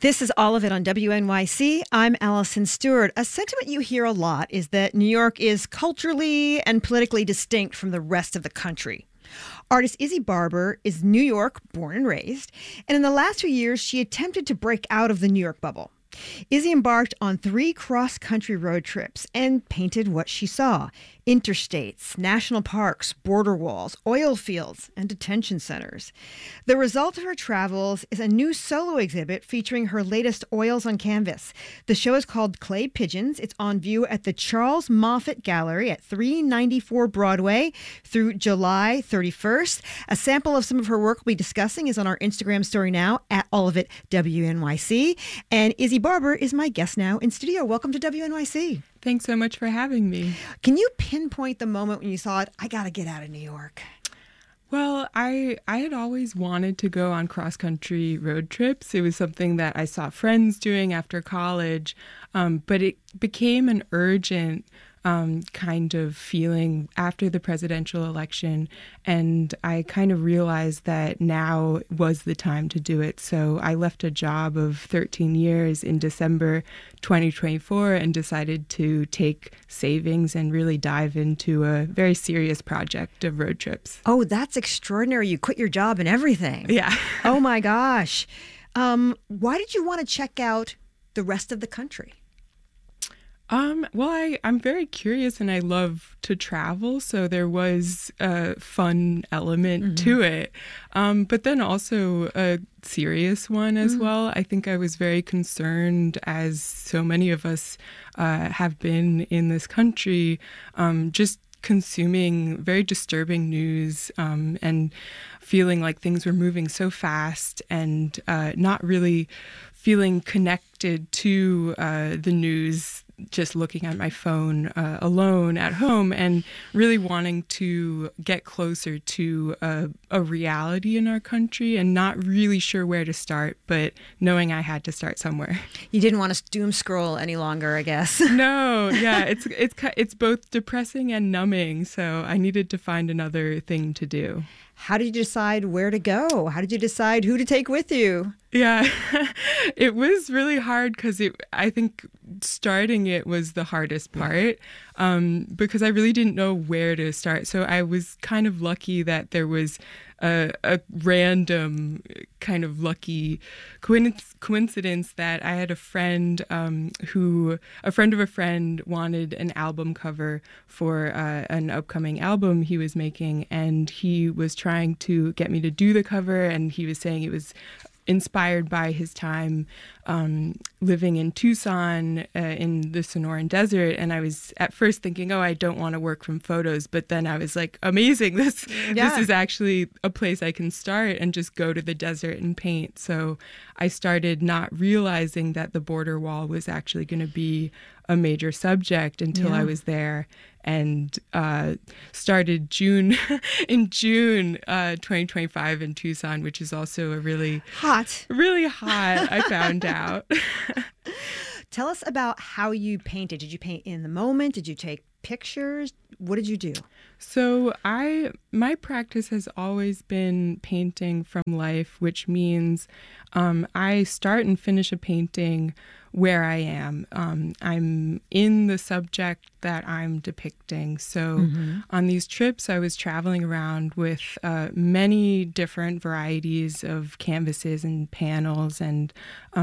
This is All of It on WNYC. I'm Allison Stewart. A sentiment you hear a lot is that New York is culturally and politically distinct from the rest of the country. Artist Izzy Barber is New York born and raised, and in the last few years, she attempted to break out of the New York bubble. Izzy embarked on 3 cross-country road trips and painted what she saw: interstates, national parks, border walls, oil fields, and detention centers. The result of her travels is a new solo exhibit featuring her latest oils on canvas. The show is called Clay Pigeons. It's on view at the Charles Moffett Gallery at 394 Broadway through July 31st. A sample of some of her work we'll be discussing is on our Instagram story now at All of It WNYC. And Izzy Barber is my guest now in studio. Welcome to WNYC. Thanks so much for having me. Can you pinpoint the moment when you thought, I got to get out of New York? Well, I had always wanted to go on cross-country road trips. It was something that I saw friends doing after college, but it became an urgent kind of feeling after the presidential election. And I kind of realized that now was the time to do it. So I left a job of 13 years in December 2024 and decided to take savings and really dive into a very serious project of road trips. Oh, that's extraordinary. You quit your job and everything. Yeah. Oh, my gosh. Why did you want to check out the rest of the country? Well, I'm very curious and I love to travel, so there was a fun element to it, but then also a serious one as well. I think I was very concerned, as so many of us have been in this country, just consuming very disturbing news and feeling like things were moving so fast and not really feeling connected to the news, just looking at my phone alone at home and really wanting to get closer to a reality in our country and not really sure where to start, but knowing I had to start somewhere. You didn't want to doom scroll any longer, I guess. No, yeah, it's both depressing and numbing, so I needed to find another thing to do. How did you decide where to go? How did you decide who to take with you? Yeah, it was really hard because I think starting it was the hardest part because I really didn't know where to start. So I was kind of lucky that there was a random kind of lucky coincidence that I had a friend a friend of a friend wanted an album cover for an upcoming album he was making, and he was trying to get me to do the cover, and he was saying it was inspired by his time living in Tucson in the Sonoran Desert. And I was at first thinking, oh, I don't want to work from photos. But then I was like, amazing, this is actually a place I can start and just go to the desert and paint. So I started not realizing that the border wall was actually going to be a major subject until I was there, and started in June 2025 in Tucson, which is also a really hot, I found out. Tell us about how you painted. Did you paint in the moment? Did you take pictures? What did you do? So my practice has always been painting from life, which means I start and finish a painting where I am. I'm in the subject that I'm depicting. So on these trips, I was traveling around with many different varieties of canvases and panels and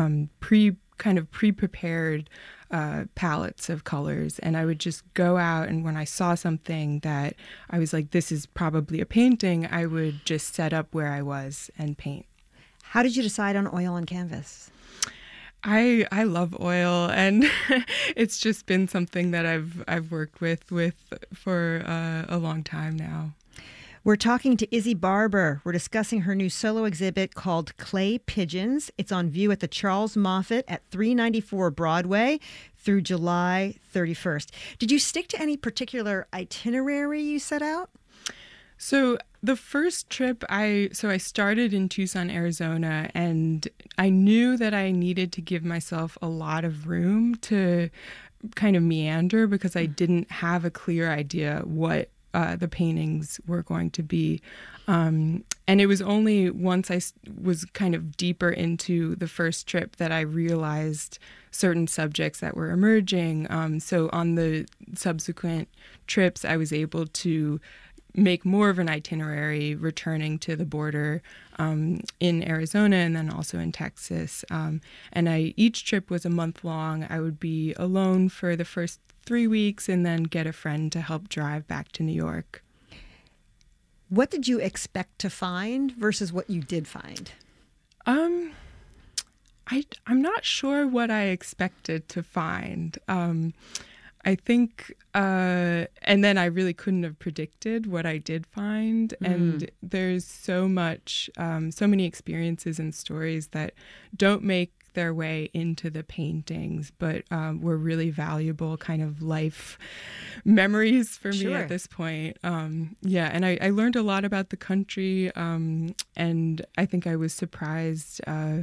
pre-prepared palettes of colors. And I would just go out, and when I saw something that I was like, this is probably a painting, I would just set up where I was and paint. How did you decide on oil and canvas? I love oil, and it's just been something that I've worked with for a long time now. We're talking to Izzy Barber. We're discussing her new solo exhibit called Clay Pigeons. It's on view at the Charles Moffett at 394 Broadway through July 31st. Did you stick to any particular itinerary you set out? So the first trip, I started in Tucson, Arizona, and I knew that I needed to give myself a lot of room to kind of meander because I didn't have a clear idea what the paintings were going to be. And it was only once I was kind of deeper into the first trip that I realized certain subjects that were emerging. So on the subsequent trips, I was able to make more of an itinerary, returning to the border in Arizona and then also in Texas. And each trip was a month long. I would be alone for the first 3 weeks and then get a friend to help drive back to New York. What did you expect to find versus what you did find? I'm not sure what I expected to find. I think, and then I really couldn't have predicted what I did find. And there's so many experiences and stories that don't make their way into the paintings, but were really valuable kind of life memories for me at this point. And I learned a lot about the country, and I think I was surprised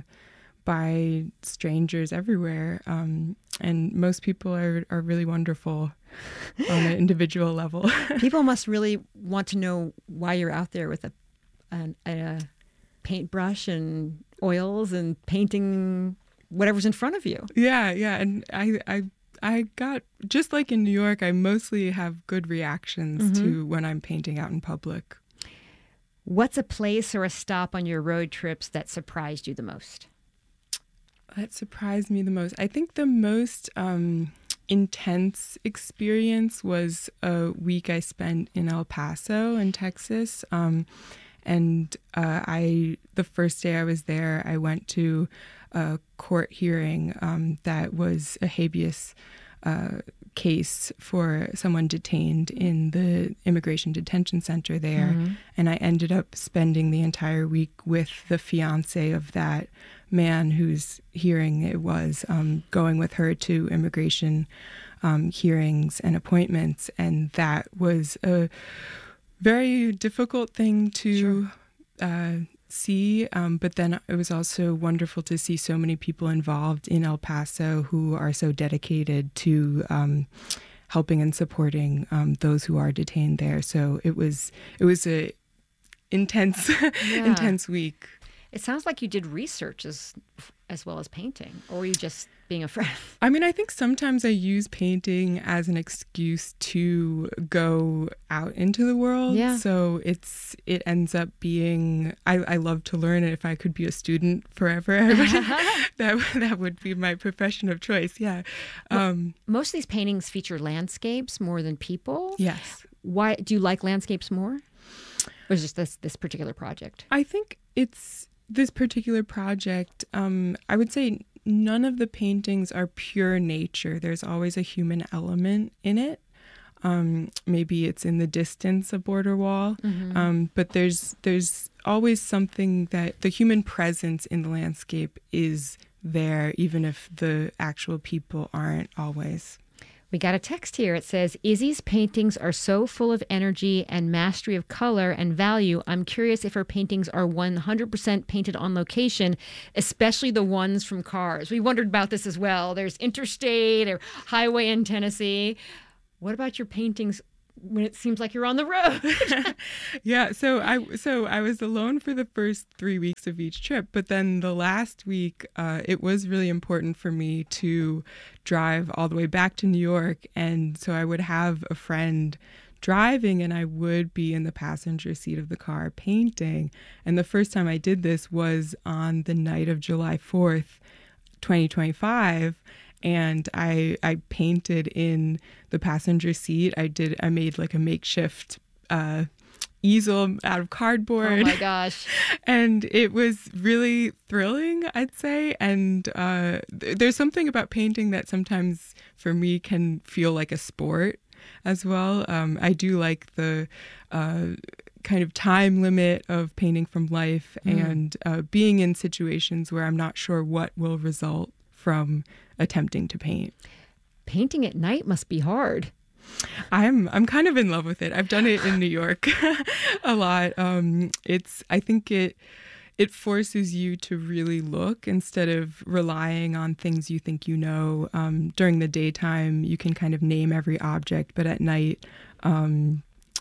by strangers everywhere. And most people are really wonderful on an individual level. People must really want to know why you're out there with a paintbrush and oils and painting whatever's in front of you. Yeah. And I got, just like in New York, I mostly have good reactions to when I'm painting out in public. What's a place or a stop on your road trips that surprised you the most? That surprised me the most. I think the most intense experience was a week I spent in El Paso in Texas. And the first day I was there, I went to a court hearing that was a habeas case for someone detained in the immigration detention center there. And I ended up spending the entire week with the fiance of that man whose hearing it was, going with her to immigration hearings and appointments. And that was a very difficult thing to see, but then it was also wonderful to see so many people involved in El Paso who are so dedicated to helping and supporting those who are detained there. So it was a intense intense week. It sounds like you did research as well as painting, or were you just being a friend? I mean, I think sometimes I use painting as an excuse to go out into the world. Yeah. So it ends up being, I love to learn, and if I could be a student forever, that would be my profession of choice. Yeah. Most of these paintings feature landscapes more than people. Yes. Why do you like landscapes more? Or is it just this particular project? I think it's this particular project. I would say none of the paintings are pure nature. There's always a human element in it. Maybe it's in the distance, a border wall, but there's always something that the human presence in the landscape is there, even if the actual people aren't always. We got a text here. It says, Izzy's paintings are so full of energy and mastery of color and value. I'm curious if her paintings are 100% painted on location, especially the ones from cars. We wondered about this as well. There's Interstate or Highway in Tennessee. What about your paintings when it seems like you're on the road? Yeah, so I was alone for the first 3 weeks of each trip, but then the last week, it was really important for me to drive all the way back to New York, and so I would have a friend driving and I would be in the passenger seat of the car painting. And the first time I did this was on the night of July 4th, 2025. And I painted in the passenger seat. I made like a makeshift easel out of cardboard. Oh my gosh. And it was really thrilling, I'd say. And there's something about painting that sometimes for me can feel like a sport as well. I do like the kind of time limit of painting from life and being in situations where I'm not sure what will result from attempting to paint. Painting at night must be hard. I'm kind of in love with it. I've done it in New York a lot. I think it forces you to really look instead of relying on things you think you know. During the daytime, you can kind of name every object, but at night,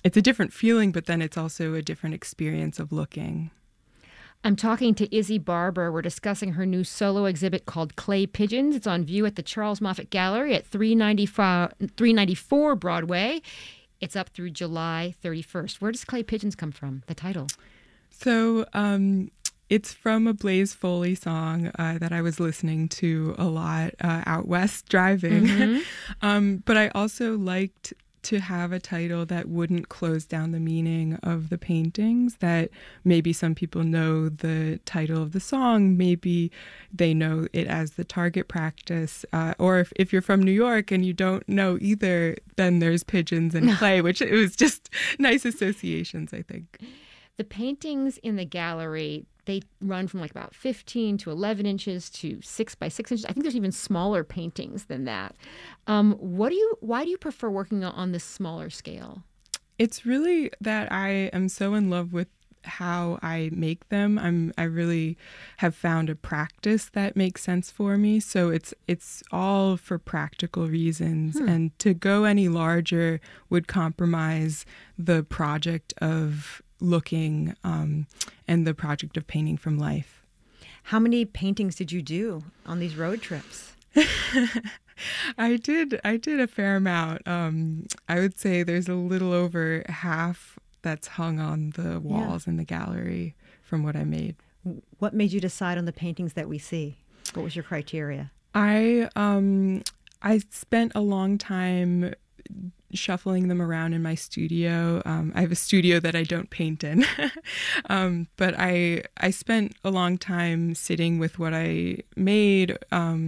it's a different feeling, but then it's also a different experience of looking. I'm talking to Izzy Barber. We're discussing her new solo exhibit called Clay Pigeons. It's on view at the Charles Moffett Gallery at 394 Broadway. It's up through July 31st. Where does Clay Pigeons come from, the title? So it's from a Blaze Foley song that I was listening to a lot out west driving. Mm-hmm. But I also liked to have a title that wouldn't close down the meaning of the paintings, that maybe some people know the title of the song, maybe they know it as the target practice, or if you're from New York and you don't know either, then there's pigeons and clay, which it was just nice associations, I think. The paintings in the gallery, they run from like about 15 to 11 inches to 6 by 6 inches. I think there's even smaller paintings than that. Why do you prefer working on this smaller scale? It's really that I am so in love with how I make them. I really have found a practice that makes sense for me. So it's all for practical reasons. And to go any larger would compromise the project of looking and the project of painting from life. How many paintings did you do on these road trips? I did a fair amount. I would say there's a little over half that's hung on the walls in the gallery from what I made. What made you decide on the paintings that we see? What was your criteria? I spent a long time shuffling them around in my studio. I have a studio that I don't paint in, but I spent a long time sitting with what I made,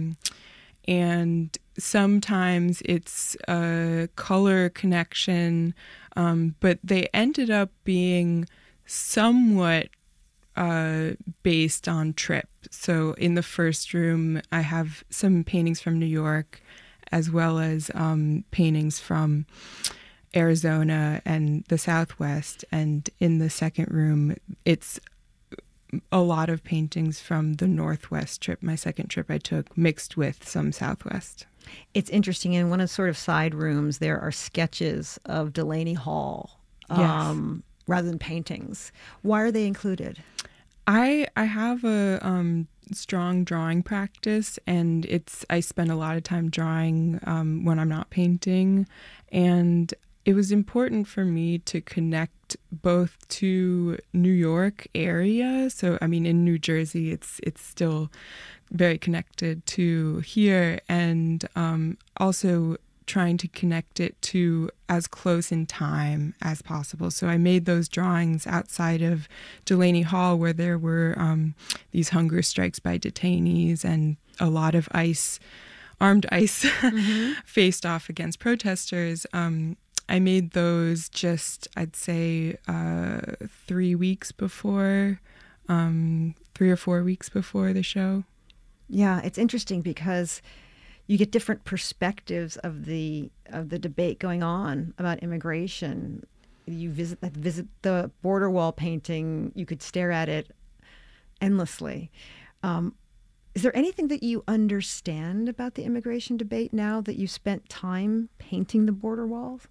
and sometimes it's a color connection, but they ended up being somewhat based on trip. So in the first room, I have some paintings from New York, as well as paintings from Arizona and the Southwest. And in the second room, it's a lot of paintings from the Northwest trip, my second trip I took, mixed with some Southwest. It's interesting. In one of the sort of side rooms, there are sketches of Delaney Hall rather than paintings. Why are they included? I have a strong drawing practice, and I spend a lot of time drawing when I'm not painting, and it was important for me to connect both to New York area. So I mean, in New Jersey, it's still very connected to here, and also trying to connect it to as close in time as possible. So I made those drawings outside of Delaney Hall, where there were these hunger strikes by detainees and a lot of armed ICE faced off against protesters. I made those just, I'd say, 3 weeks before, 3 or 4 weeks before the show. Yeah, it's interesting because you get different perspectives of the debate going on about immigration. You visit the border wall painting, you could stare at it endlessly. Is there anything that you understand about the immigration debate now that you spent time painting the border walls?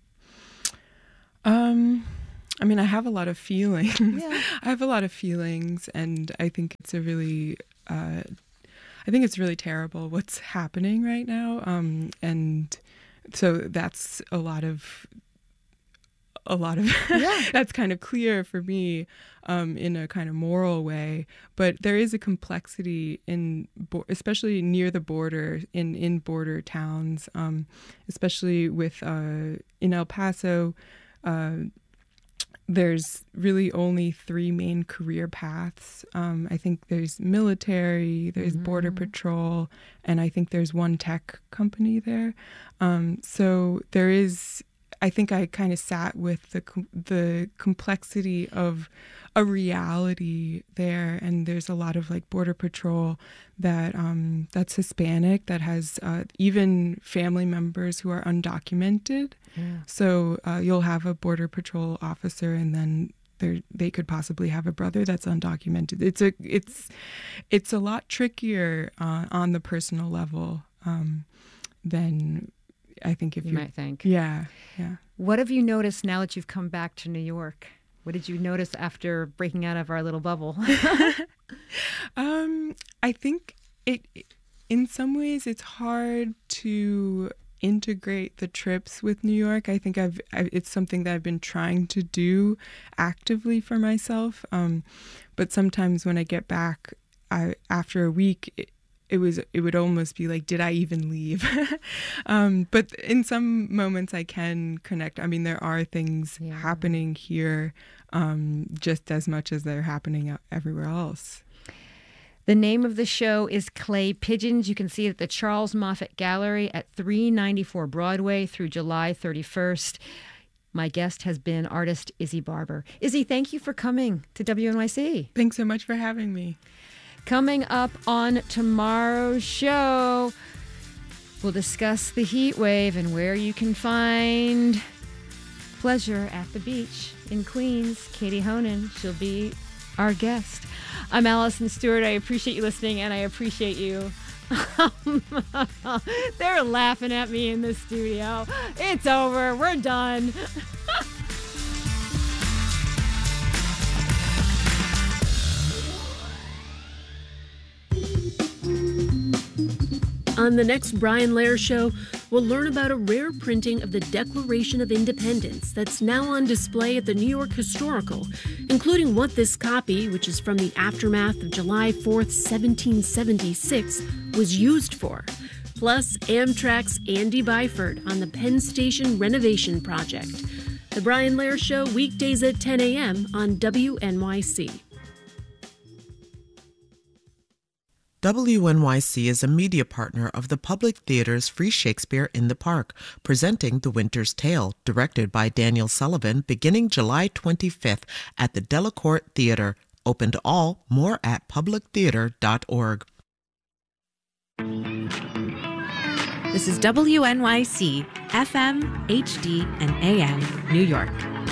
I mean, I have a lot of feelings. Yeah. I have a lot of feelings, and I think it's I think it's really terrible what's happening right now. And so that's a lot of that's kind of clear for me in a kind of moral way. But there is a complexity especially near the border, in border towns, especially with in El Paso. There's really only 3 main career paths. I think there's military, there's border patrol, and I think there's one tech company there. So there is, I think I kind of sat with the complexity of a reality there, and there's a lot of like border patrol that's Hispanic, that has even family members who are undocumented. Yeah. So you'll have a border patrol officer, and then they could possibly have a brother that's undocumented. It's a lot trickier on the personal level than I think if you might think. Yeah. What have you noticed now that you've come back to New York? What did you notice after breaking out of our little bubble? I think in some ways it's hard to integrate the trips with New York. I think it's something that I've been trying to do actively for myself. But sometimes when I get back, after a week, it would almost be like, did I even leave? But in some moments I can connect. I mean, there are things happening here just as much as they're happening everywhere else. The name of the show is Clay Pigeons. You can see it at the Charles Moffett Gallery at 394 Broadway through July 31st. My guest has been artist Izzy Barber. Izzy, thank you for coming to WNYC. Thanks so much for having me. Coming up on tomorrow's show, we'll discuss the heat wave and where you can find pleasure at the beach in Queens. Katie Honan, she'll be our guest. I'm Allison Stewart. I appreciate you listening, and I appreciate you. They're laughing at me in the studio. It's over. We're done. On the next Brian Lehrer Show, we'll learn about a rare printing of the Declaration of Independence that's now on display at the New York Historical, including what this copy, which is from the aftermath of July 4th, 1776, was used for. Plus, Amtrak's Andy Byford on the Penn Station renovation project. The Brian Lehrer Show, weekdays at 10 a.m. on WNYC. WNYC is a media partner of the Public Theater's Free Shakespeare in the Park, presenting The Winter's Tale, directed by Daniel Sullivan, beginning July 25th at the Delacorte Theater. Open to all. More at publictheater.org. This is WNYC, FM, HD, and AM, New York.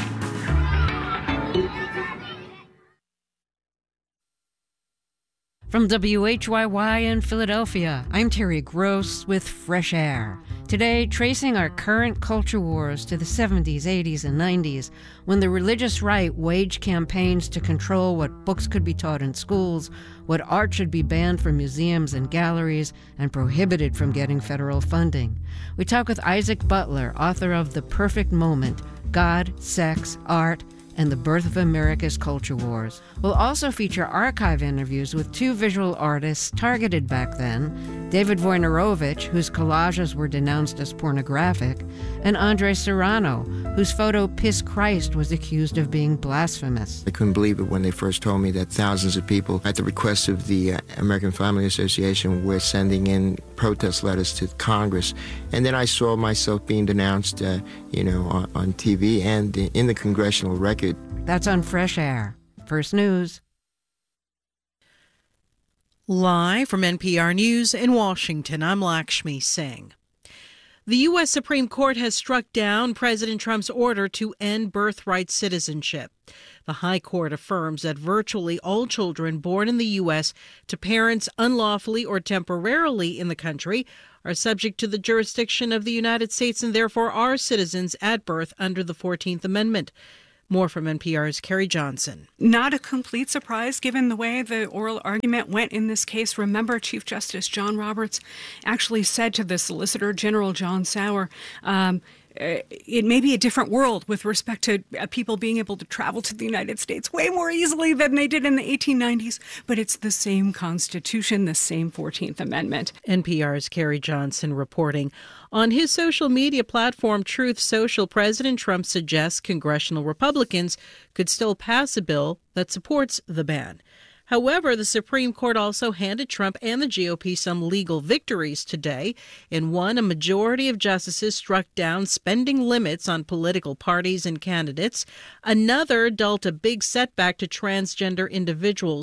From WHYY in Philadelphia, I'm Terry Gross with Fresh Air. Today, tracing our current culture wars to the 70s, 80s, and 90s, when the religious right waged campaigns to control what books could be taught in schools, what art should be banned from museums and galleries, and prohibited from getting federal funding. We talk with Isaac Butler, author of The Perfect Moment, God, Sex, Art, and the Birth of America's Culture Wars. We'll also feature archive interviews with two visual artists targeted back then, David Wojnarowicz, whose collages were denounced as pornographic, and Andre Serrano, whose photo Piss Christ was accused of being blasphemous. I couldn't believe it when they first told me that thousands of people, at the request of the American Family Association, were sending in protest letters to Congress. And then I saw myself being denounced, on TV and in the congressional record. That's on Fresh Air. First News. Live from NPR News in Washington, I'm Lakshmi Singh. The U.S. Supreme Court has struck down President Trump's order to end birthright citizenship. The High Court affirms that virtually all children born in the U.S. to parents unlawfully or temporarily in the country are subject to the jurisdiction of the United States and therefore are citizens at birth under the 14th Amendment. More from NPR's Carrie Johnson. Not a complete surprise given the way the oral argument went in this case. Remember, Chief Justice John Roberts actually said to the Solicitor General John Sauer, it may be a different world with respect to people being able to travel to the United States way more easily than they did in the 1890s, but it's the same Constitution, the same 14th Amendment. NPR's Carrie Johnson reporting. On his social media platform, Truth Social, President Trump suggests congressional Republicans could still pass a bill that supports the ban. However, the Supreme Court also handed Trump and the GOP some legal victories today. In one, a majority of justices struck down spending limits on political parties and candidates. Another dealt a big setback to transgender individuals.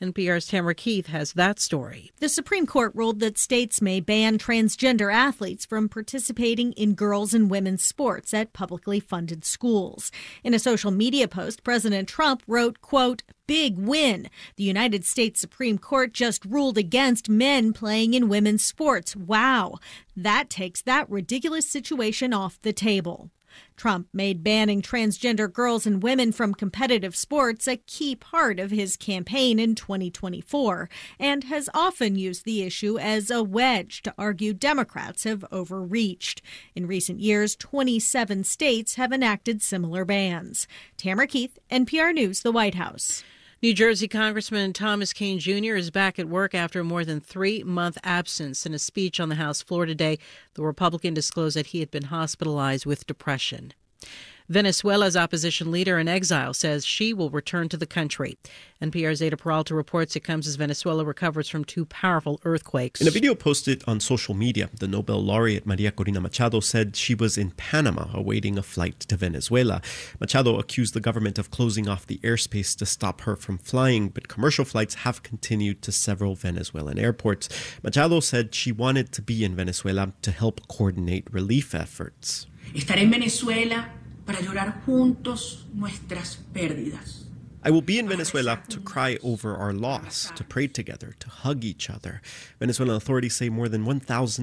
NPR's Tamara Keith has that story. The Supreme Court ruled that states may ban transgender athletes from participating in girls' and women's sports at publicly funded schools. In a social media post, President Trump wrote, quote, "Big win. The United States Supreme Court just ruled against men playing in women's sports. Wow. That takes that ridiculous situation off the table." Trump made banning transgender girls and women from competitive sports a key part of his campaign in 2024 and has often used the issue as a wedge to argue Democrats have overreached. In recent years, 27 states have enacted similar bans. Tamara Keith, NPR News, the White House. New Jersey Congressman Thomas Kean Jr. is back at work after a more than 3-month absence. In a speech on the House floor today, the Republican disclosed that he had been hospitalized with depression. Venezuela's opposition leader in exile says she will return to the country. NPR's Ada Peralta reports it comes as Venezuela recovers from 2 powerful earthquakes. In a video posted on social media, the Nobel laureate Maria Corina Machado said she was in Panama awaiting a flight to Venezuela. Machado accused the government of closing off the airspace to stop her from flying, but commercial flights have continued to several Venezuelan airports. Machado said she wanted to be in Venezuela to help coordinate relief efforts. Estaré en Venezuela para llorar juntos nuestras pérdidas. I will be in Venezuela to cry over our loss, to pray together, to hug each other. Venezuelan authorities say more than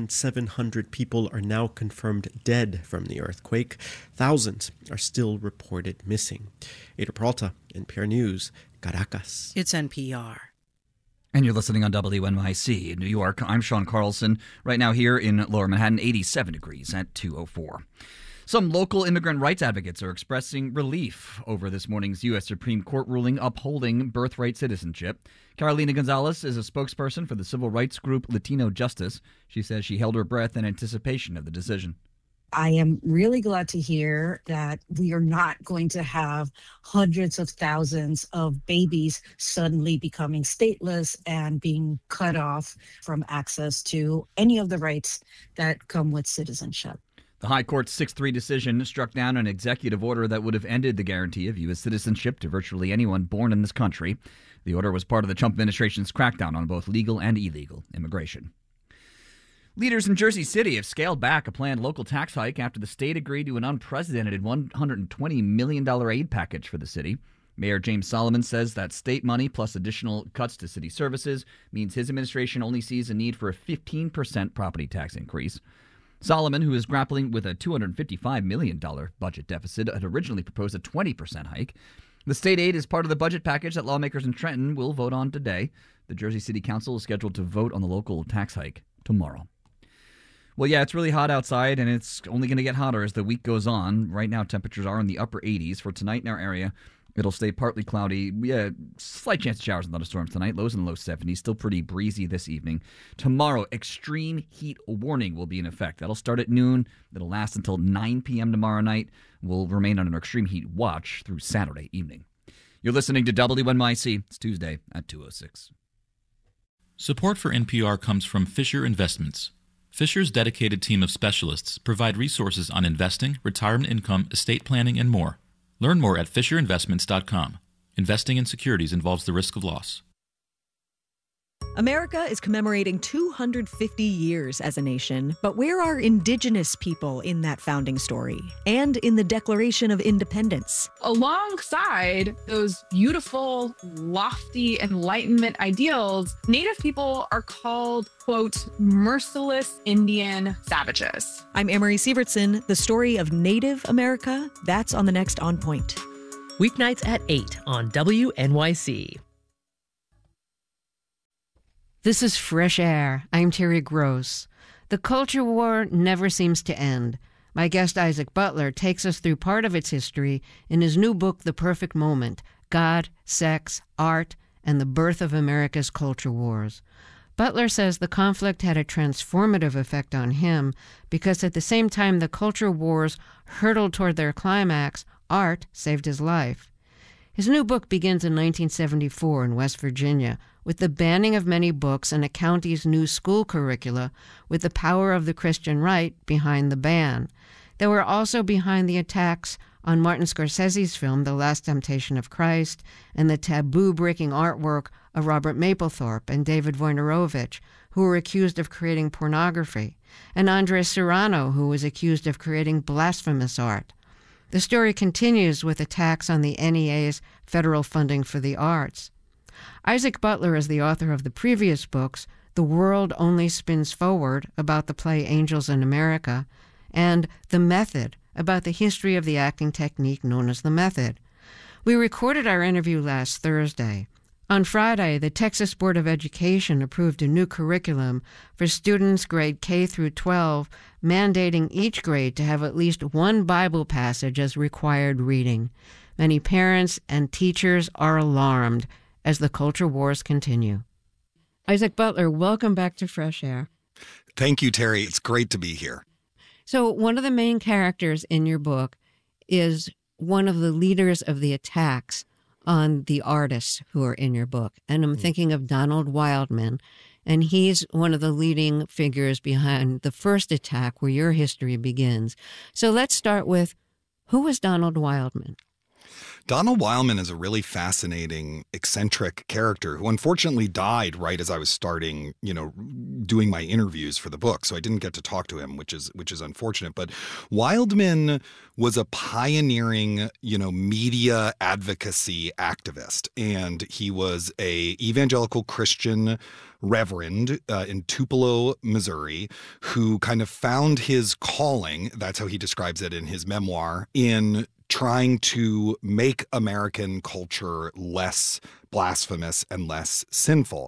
1,700 people are now confirmed dead from the earthquake. Thousands are still reported missing. Ada Peralta, NPR News, Caracas. It's NPR. And you're listening on WNYC in New York. I'm Sean Carlson. Right now here in Lower Manhattan, 87 degrees at 2:04. Some local immigrant rights advocates are expressing relief over this morning's U.S. Supreme Court ruling upholding birthright citizenship. Carolina Gonzalez is a spokesperson for the civil rights group Latino Justice. She says she held her breath in anticipation of the decision. I am really glad to hear that we are not going to have hundreds of thousands of babies suddenly becoming stateless and being cut off from access to any of the rights that come with citizenship. The High Court's 6-3 decision struck down an executive order that would have ended the guarantee of U.S. citizenship to virtually anyone born in this country. The order was part of the Trump administration's crackdown on both legal and illegal immigration. Leaders in Jersey City have scaled back a planned local tax hike after the state agreed to an unprecedented $120 million aid package for the city. Mayor James Solomon says that state money plus additional cuts to city services means his administration only sees a need for a 15% property tax increase. Solomon, who is grappling with a $255 million budget deficit, had originally proposed a 20% hike. The state aid is part of the budget package that lawmakers in Trenton will vote on today. The Jersey City Council is scheduled to vote on the local tax hike tomorrow. Well, yeah, it's really hot outside, and it's only going to get hotter as the week goes on. Right now, temperatures are in the upper 80s. For tonight in our area, it'll stay partly cloudy. Yeah, slight chance of showers and thunderstorms tonight. Lows in the low 70s. Still pretty breezy this evening. Tomorrow, extreme heat warning will be in effect. That'll start at noon. It'll last until 9 p.m. tomorrow night. We'll remain on an extreme heat watch through Saturday evening. You're listening to WNYC. It's Tuesday at 2:06. Support for NPR comes from Fisher Investments. Fisher's dedicated team of specialists provide resources on investing, retirement income, estate planning, and more. Learn more at FisherInvestments.com. Investing in securities involves the risk of loss. America is commemorating 250 years as a nation, but where are indigenous people in that founding story and in the Declaration of Independence? Alongside those beautiful, lofty Enlightenment ideals, Native people are called, quote, merciless Indian savages. I'm Amory Sievertson. The story of Native America, that's on the next On Point. Weeknights at 8 on WNYC. This is Fresh Air. I'm Terry Gross. The culture war never seems to end. My guest Isaac Butler takes us through part of its history in his new book, The Perfect Moment: God, Sex, Art, and the Birth of America's Culture Wars. Butler says the conflict had a transformative effect on him because at the same time the culture wars hurtled toward their climax, art saved his life. His new book begins in 1974 in West Virginia with the banning of many books and a county's new school curricula, with the power of the Christian right behind the ban. They were also behind the attacks on Martin Scorsese's film The Last Temptation of Christ and the taboo-breaking artwork of Robert Mapplethorpe and David Wojnarowicz, who were accused of creating pornography, and Andres Serrano, who was accused of creating blasphemous art. The story continues with attacks on the NEA's federal funding for the arts. Isaac Butler is the author of the previous books, The World Only Spins Forward, about the play Angels in America, and The Method, about the history of the acting technique known as the method. We recorded our interview last Thursday. On Friday, the Texas Board of Education approved a new curriculum for students grade K through 12, mandating each grade to have at least one Bible passage as required reading. Many parents and teachers are alarmed as the culture wars continue. Isaac Butler, welcome back to Fresh Air. Thank you, Terry. It's great to be here. So one of the main characters in your book is one of the leaders of the attacks on the artists who are in your book. And I'm thinking of Donald Wildman, and he's one of the leading figures behind the first attack where your history begins. So let's start with, who was Donald Wildman? Donald Wildman is a really fascinating, eccentric character who unfortunately died right as I was starting, doing my interviews for the book. So I didn't get to talk to him, which is unfortunate. But Wildman was a pioneering, media advocacy activist. And he was a evangelical Christian reverend in Tupelo, Missouri, who kind of found his calling, that's how he describes it in his memoir, in trying to make American culture less blasphemous and less sinful.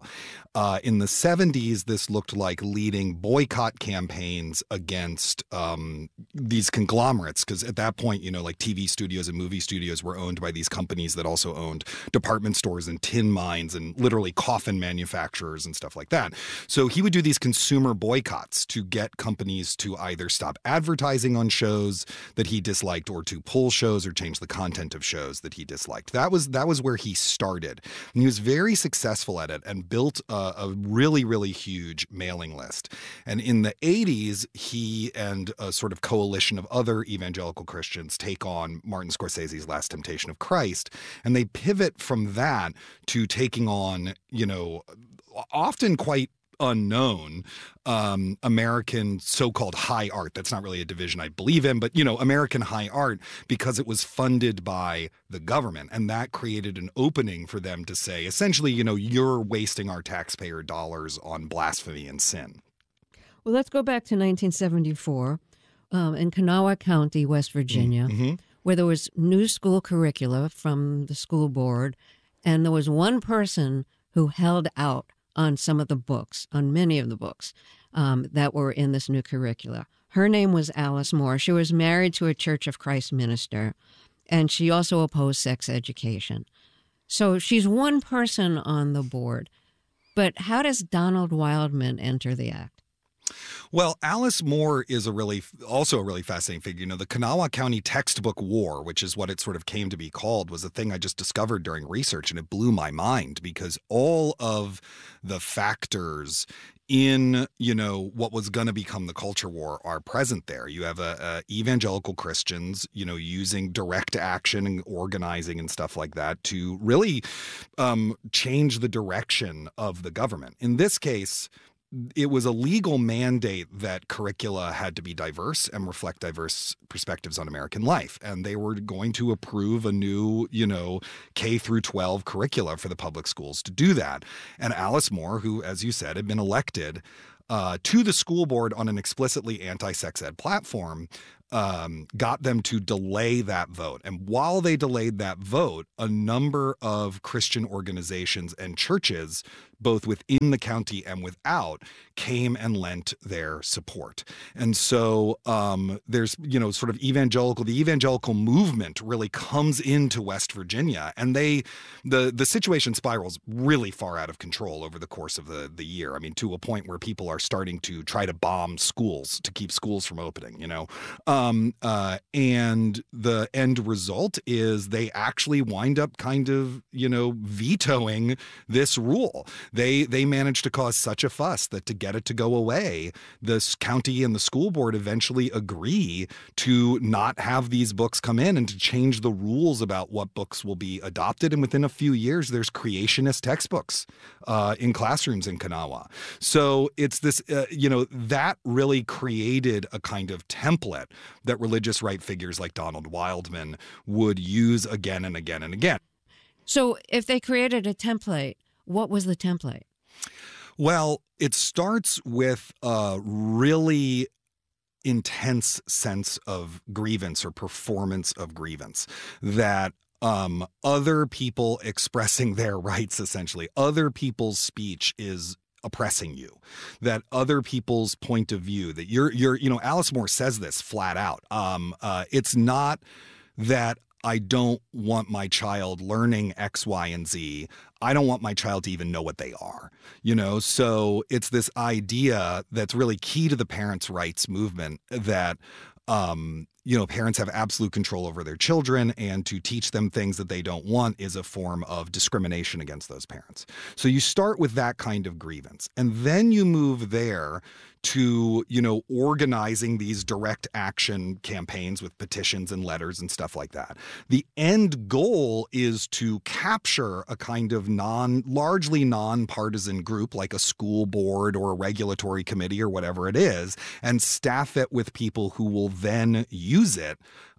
In the 70s, this looked like leading boycott campaigns against these conglomerates, because at that point, like TV studios and movie studios were owned by these companies that also owned department stores and tin mines and literally coffin manufacturers and stuff like that. So he would do these consumer boycotts to get companies to either stop advertising on shows that he disliked or to pull shows or change the content of shows that he disliked. That was where he started. And he was very successful at it and built a really, really huge mailing list. And in the 80s, he and a sort of coalition of other evangelical Christians take on Martin Scorsese's Last Temptation of Christ. And they pivot from that to taking on, often quite unknown American so-called high art. That's not really a division I believe in, but, American high art, because it was funded by the government. And that created an opening for them to say, essentially, you're wasting our taxpayer dollars on blasphemy and sin. Well, let's go back to 1974 in Kanawha County, West Virginia, where there was new school curricula from the school board. And there was one person who held out on some of the books, on many of the books that were in this new curricula. Her name was Alice Moore. She was married to a Church of Christ minister, and she also opposed sex education. So she's one person on the board. But how does Donald Wildman enter the act? Well, Alice Moore is also a really fascinating figure. The Kanawha County textbook war, which is what it sort of came to be called, was a thing I just discovered during research, and it blew my mind because all of the factors in, what was going to become the culture war are present there. You have evangelical Christians, using direct action and organizing and stuff like that to really change the direction of the government. In this case, it was a legal mandate that curricula had to be diverse and reflect diverse perspectives on American life. And they were going to approve a new, K through 12 curricula for the public schools to do that. And Alice Moore, who, as you said, had been elected to the school board on an explicitly anti-sex ed platform, got them to delay that vote. And while they delayed that vote, a number of Christian organizations and churches, both within the county and without, came and lent their support. And so there's, sort of the evangelical movement really comes into West Virginia, and the situation spirals really far out of control over the course of the year. I mean, to a point where people are starting to try to bomb schools to keep schools from opening, and the end result is they actually wind up kind of, vetoing this rule. They managed to cause such a fuss that to get it to go away, the county and the school board eventually agree to not have these books come in and to change the rules about what books will be adopted. And within a few years, there's creationist textbooks in classrooms in Kanawha. So it's this, that really created a kind of template that religious right figures like Donald Wildman would use again and again and again. So if they created a template, what was the template? Well, it starts with a really intense sense of grievance or performance of grievance that other people expressing their rights, essentially, other people's speech is oppressing you, that other people's point of view, that you're Alice Moore says this flat out. It's not that I don't want my child learning X, Y, and Z. I don't want my child to even know what they are, So it's this idea that's really key to the parents' rights movement that, parents have absolute control over their children, and to teach them things that they don't want is a form of discrimination against those parents. So you start with that kind of grievance, and then you move there to, organizing these direct action campaigns with petitions and letters and stuff like that. The end goal is to capture a kind of largely nonpartisan group like a school board or a regulatory committee or whatever it is, and staff it with people who will then use it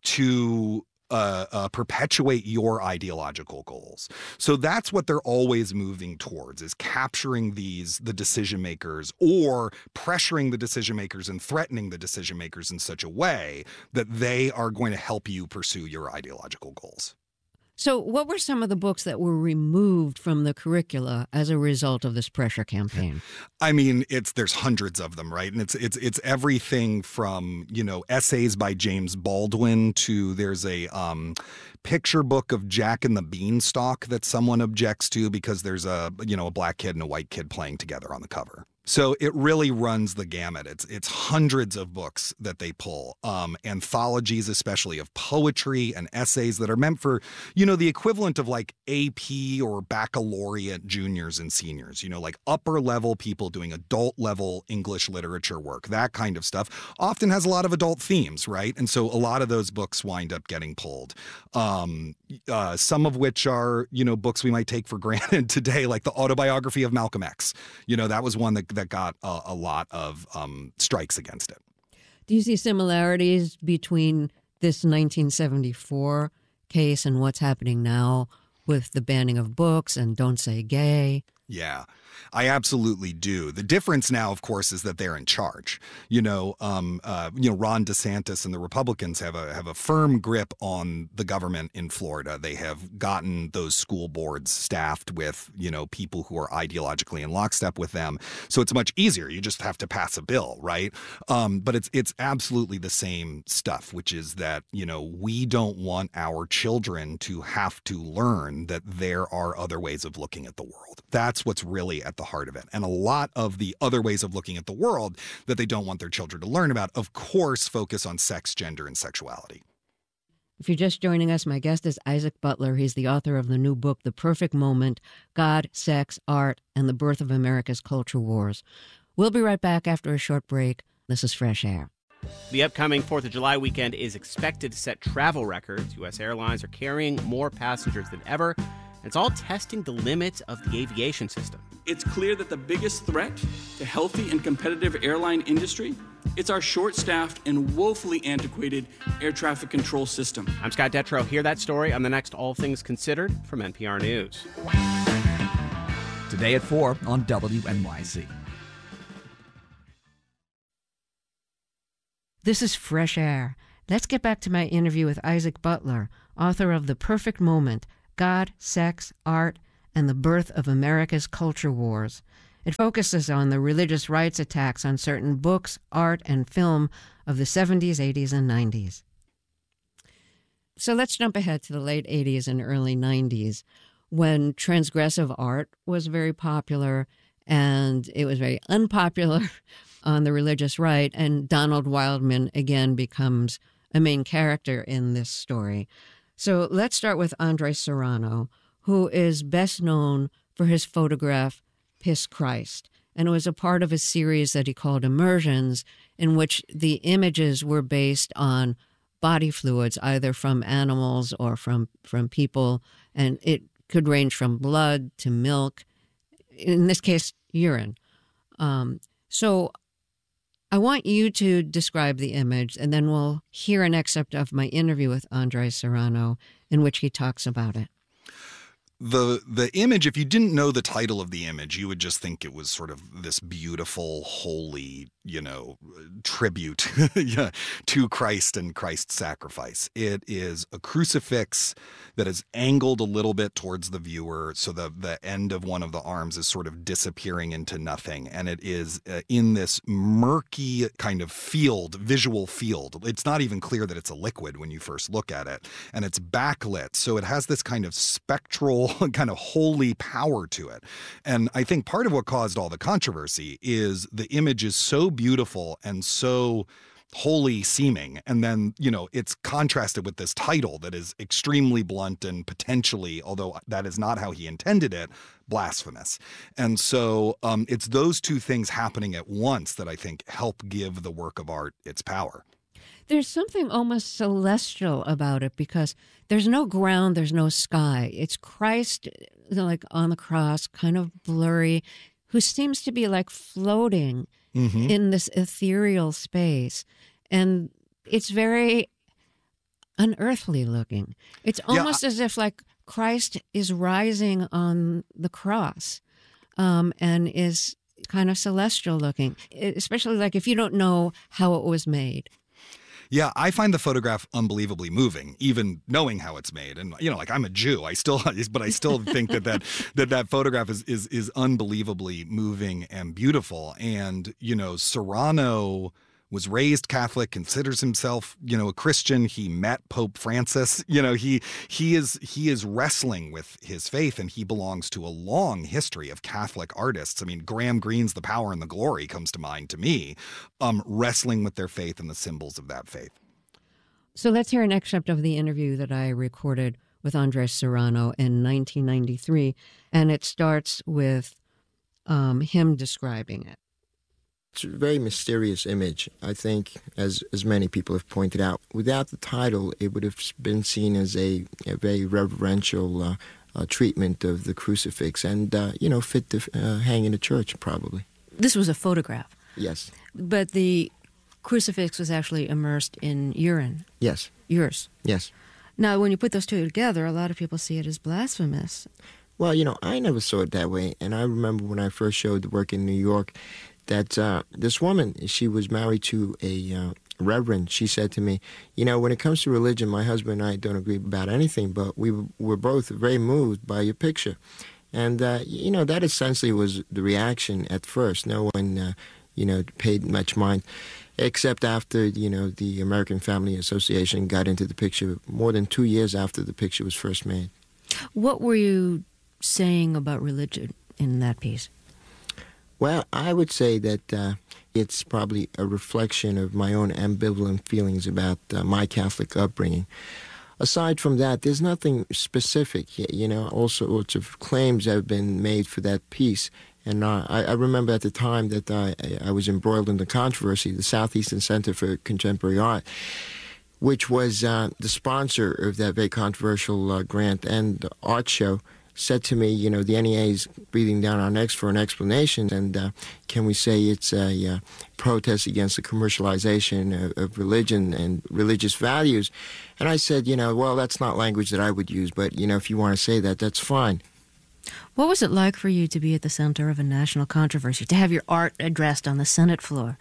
to perpetuate your ideological goals. So that's what they're always moving towards, is capturing the decision makers, or pressuring the decision makers and threatening the decision makers in such a way that they are going to help you pursue your ideological goals. So what were some of the books that were removed from the curricula as a result of this pressure campaign? I mean, there's hundreds of them, right? And it's everything from, essays by James Baldwin to there's a picture book of Jack and the Beanstalk that someone objects to because there's a black kid and a white kid playing together on the cover. So it really runs the gamut. It's hundreds of books that they pull, anthologies, especially of poetry and essays that are meant for, the equivalent of like AP or baccalaureate juniors and seniors, like upper level people doing adult level English literature work. That kind of stuff often has a lot of adult themes, right? And so a lot of those books wind up getting pulled. Some of which are, books we might take for granted today, like the autobiography of Malcolm X. That was one that got a lot of strikes against it. Do you see similarities between this 1974 case and what's happening now with the banning of books and Don't Say Gay? Yeah, I absolutely do. The difference now, of course, is that they're in charge. Ron DeSantis and the Republicans have a firm grip on the government in Florida. They have gotten those school boards staffed with, people who are ideologically in lockstep with them. So it's much easier. You just have to pass a bill, right? But it's absolutely the same stuff, which is that, we don't want our children to have to learn that there are other ways of looking at the world. That's what's really at the heart of it. And a lot of the other ways of looking at the world that they don't want their children to learn about, of course, focus on sex, gender, and sexuality. If you're just joining us, my guest is Isaac Butler. He's the author of the new book, The Perfect Moment: God, Sex, Art, and the Birth of America's Culture Wars. We'll be right back after a short break. This is Fresh Air. The upcoming 4th of July weekend is expected to set travel records. U.S. airlines are carrying more passengers than ever. It's all testing the limits of the aviation system. It's clear that the biggest threat to healthy and competitive airline industry, it's our short-staffed and woefully antiquated air traffic control system. I'm Scott Detrow. Hear that story on the next All Things Considered from NPR News. Today at 4 on WNYC. This is Fresh Air. Let's get back to my interview with Isaac Butler, author of The Perfect Moment: God, Sex, Art, and the Birth of America's Culture Wars. It focuses on the religious rights attacks on certain books, art, and film of the 70s, 80s, and 90s. So let's jump ahead to the late 80s and early 90s, when transgressive art was very popular, and it was very unpopular on the religious right, and Donald Wildman again becomes a main character in this story. So let's start with Andres Serrano, who is best known for his photograph Piss Christ. And it was a part of a series that he called Immersions, in which the images were based on body fluids, either from animals or from people. And it could range from blood to milk, in this case, urine. So I want you to describe the image, and then we'll hear an excerpt of my interview with Andres Serrano in which he talks about it. The image, if you didn't know the title of the image, you would just think it was sort of this beautiful, holy, tribute to Christ and Christ's sacrifice. It is a crucifix that is angled a little bit towards the viewer, so the end of one of the arms is sort of disappearing into nothing. And it is in this murky kind of visual field. It's not even clear that it's a liquid when you first look at it. And it's backlit, so it has this kind of spectral, kind of holy power to it. And I think part of what caused all the controversy is the image is so beautiful and so holy seeming, and then it's contrasted with this title that is extremely blunt and potentially, although that is not how he intended it, blasphemous. And so it's those two things happening at once that I think help give the work of art its power. There's something almost celestial about it, because there's no ground, there's no sky. It's Christ, like on the cross, kind of blurry, who seems to be like floating in this ethereal space. And it's very unearthly looking. It's almost as if like Christ is rising on the cross and is kind of celestial looking, especially like if you don't know how it was made. Yeah, I find the photograph unbelievably moving, even knowing how it's made. And, like I'm a Jew, but I still think that photograph is unbelievably moving and beautiful. And, Serrano was raised Catholic, considers himself, a Christian. He met Pope Francis. He is wrestling with his faith, and he belongs to a long history of Catholic artists. I mean, Graham Greene's The Power and the Glory comes to mind to me, wrestling with their faith and the symbols of that faith. So let's hear an excerpt of the interview that I recorded with Andres Serrano in 1993, and it starts with him describing it. It's a very mysterious image. I think, as many people have pointed out, without the title, it would have been seen as a very reverential treatment of the crucifix and, fit to hang in a church, probably. This was a photograph. Yes. But the crucifix was actually immersed in urine. Yes. Yours. Yes. Now, when you put those two together, a lot of people see it as blasphemous. Well, I never saw it that way. And I remember when I first showed the work in New York, that this woman, she was married to a reverend. She said to me, when it comes to religion, my husband and I don't agree about anything, but we were both very moved by your picture. And, that essentially was the reaction at first. No one, paid much mind, except after, the American Family Association got into the picture more than 2 years after the picture was first made. What were you saying about religion in that piece? Well, I would say that it's probably a reflection of my own ambivalent feelings about my Catholic upbringing. Aside from that, there's nothing specific. All sorts of claims have been made for that piece. And I remember at the time that I was embroiled in the controversy, the Southeastern Center for Contemporary Art, which was the sponsor of that very controversial grant and art show, said to me, the NEA is breathing down our necks for an explanation, and can we say it's a protest against the commercialization of religion and religious values? And I said, well, that's not language that I would use, but, if you want to say that, that's fine. What was it like for you to be at the center of a national controversy, to have your art addressed on the Senate floor?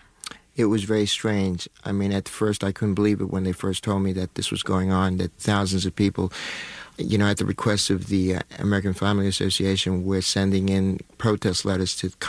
It was very strange. I mean, at first I couldn't believe it when they first told me that this was going on, that thousands of people, at the request of the American Family Association, were sending in protest letters to